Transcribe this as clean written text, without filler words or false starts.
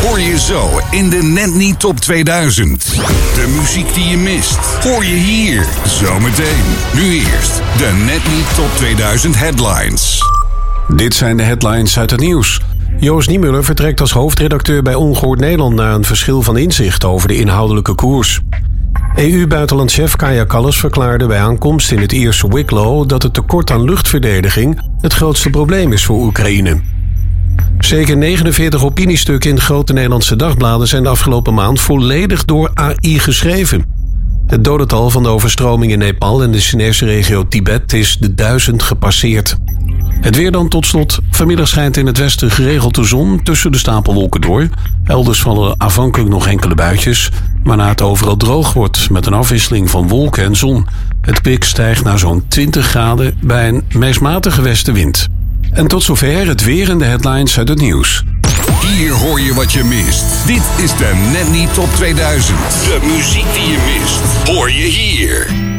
hoor je zo in de Net Niet Top 2000. De muziek die je mist, hoor je hier zometeen. Nu eerst de Net Niet Top 2000 headlines. Dit zijn de headlines uit het nieuws. Joost Niemuller vertrekt als hoofdredacteur bij Ongehoord Nederland na een verschil van inzicht over de inhoudelijke koers. EU-buitenlandchef Kaja Kallas verklaarde bij aankomst in het Ierse Wicklow dat het tekort aan luchtverdediging het grootste probleem is voor Oekraïne. Zeker 49 opiniestukken in grote Nederlandse dagbladen zijn de afgelopen maand volledig door AI geschreven. Het dodental van de overstroming in Nepal en de Chinese regio Tibet is de 1000 gepasseerd. Het weer dan tot slot. Vanmiddag schijnt in het westen geregeld de zon tussen de stapelwolken door. Elders vallen afhankelijk nog enkele buitjes, waarna het overal droog wordt met een afwisseling van wolken en zon. Het kwik stijgt naar zo'n 20 graden bij een meest matige westenwind. En tot zover het weer en de headlines uit het nieuws. Hier hoor je wat je mist. Dit is de Net Niet Top 2000. De muziek die je mist, hoor je hier.